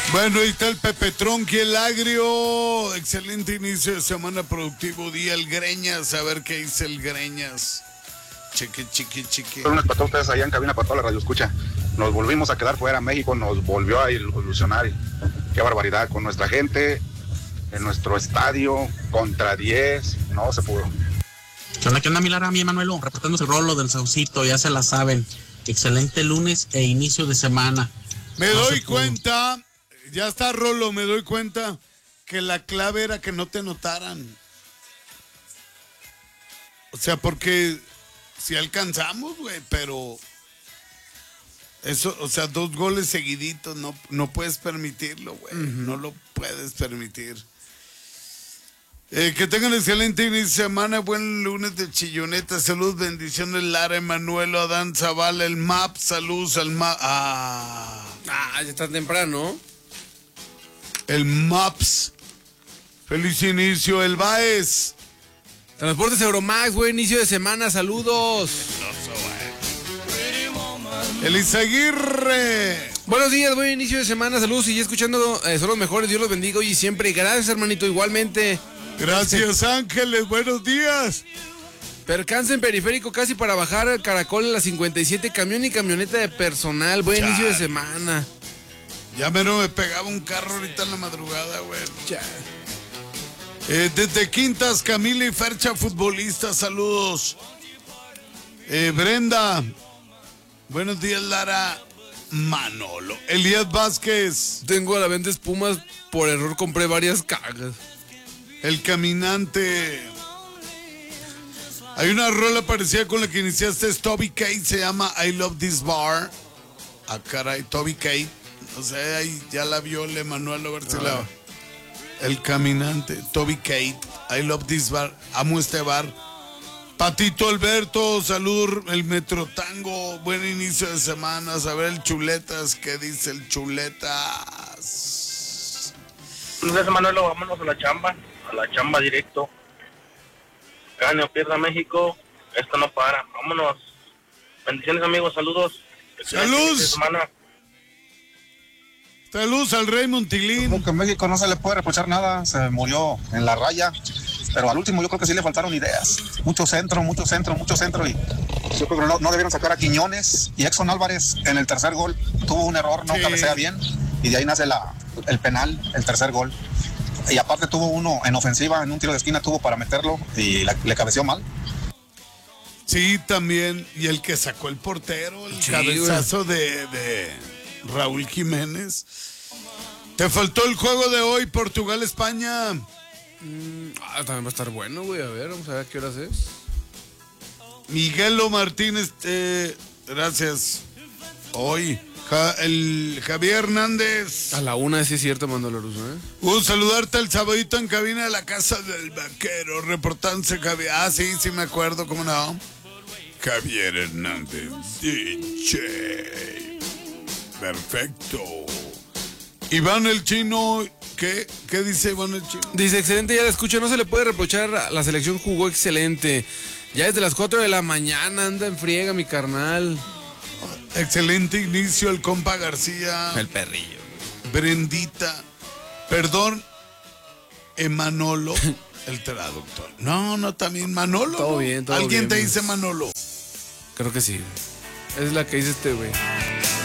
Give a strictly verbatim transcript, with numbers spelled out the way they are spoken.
Bueno, ahí está el Pepe Tronqui, el agrio. Excelente inicio de semana, productivo día. El Greñas, a ver qué dice el Greñas. Cheque, cheque, cheque. Unas para todos ustedes allá en cabina, para toda la radio escucha. Nos volvimos a quedar fuera. México nos volvió a ilusionar. Qué barbaridad con nuestra gente, en nuestro estadio, contra diez. No se pudo. ¿Qué onda, qué onda, mi Lara, mi Emanuelo? Reportando el rolo del Saucito, ya se la saben. Excelente lunes e inicio de semana. Me no doy cuenta, ya está Rolo, me doy cuenta que la clave era que no te notaran. O sea, porque si alcanzamos, güey, pero eso, o sea, dos goles seguiditos, no, no puedes permitirlo, güey. Uh-huh. No lo puedes permitir. Eh, que tengan excelente inicio de semana, buen lunes de chilloneta, salud, bendiciones, Lara, Emanuelo, Adán Zavala, el M A P, salud al M A P. Ah, ah ya está temprano. El M A P S, feliz inicio, el Baez. Transportes Euromax, buen inicio de semana, saludos. El Izaguirre. Buenos días, buen inicio de semana, saludos y ya escuchando, eh, son los mejores, Dios los bendiga hoy y siempre. Gracias, hermanito, igualmente. Gracias, Ángeles, buenos días. Percance en periférico casi para bajar al Caracol en la cincuenta y siete, camión y camioneta de personal, buen Chale. Inicio de semana. Ya mero me pegaba un carro ahorita en la madrugada, güey. Eh, desde Quintas, Camila y Fercha, futbolista, saludos. Eh, Brenda, buenos días, Lara. Manolo, Elías Vázquez. Tengo a la venta espumas, por error compré varias cagas. El caminante. Hay una rola parecida con la que iniciaste, es Toby Kate, se llama I Love This Bar. Ah, caray, Toby Kate. O sea, ahí ya la vio el Emanuel, a ver si la... El caminante, Toby Kate, I Love This Bar, amo este bar. Patito Alberto, salud, el Metrotango, buen inicio de semana. A ver el Chuletas, ¿qué dice el Chuletas? Entonces, Manuelo, vámonos a la chamba, a la chamba directo. Gane o pierda México, esto no para, vámonos. Bendiciones, amigos, saludos. ¡Salud! Salud al Rey Montilín. Como que en México no se le puede reprochar nada, se murió en la raya. Pero al último yo creo que sí le faltaron ideas. Mucho centro, mucho centro, mucho centro. Y yo creo que no, no debieron sacar a Quiñones. Y Exxon Álvarez en el tercer gol tuvo un error, no sí. cabecea bien. Y de ahí nace la, el penal, el tercer gol. Y aparte tuvo uno en ofensiva, en un tiro de esquina tuvo para meterlo y la, le cabeceó mal. Sí, también. Y el que sacó el portero, el sí, cabezazo de, de Raúl Jiménez. Te faltó el juego de hoy, Portugal-España. Mm, ah, también va a estar bueno, güey. A ver, vamos a ver qué horas es. Miguelo Martínez, eh, gracias. Hoy, ja, el Javier Hernández. A la una, sí es cierto, Manolo Russo, ¿eh? Un saludarte el sabadito en cabina de la Casa del Vaquero, reportándose Javier. Ah, sí, sí me acuerdo, ¿cómo no? Javier Hernández, D J. Perfecto. Iván el Chino. ¿Qué? ¿Qué dice Iván el Chino? Dice, excelente, ya la escucho, no se le puede reprochar, la selección jugó excelente. Ya desde las cuatro de la mañana anda en friega mi carnal. Excelente inicio el compa García. El perrillo. Brendita. Perdón, Emanolo, el traductor. No, no, también Manolo. Todo bien, todo ¿Alguien bien, te pues. dice Manolo? Creo que sí. Es la que dice este güey.